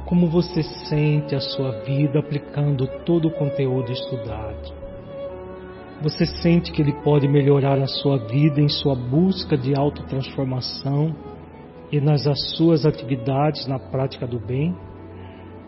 Como você sente a sua vida aplicando todo o conteúdo estudado? Você sente que ele pode melhorar a sua vida em sua busca de autotransformação e nas suas atividades na prática do bem?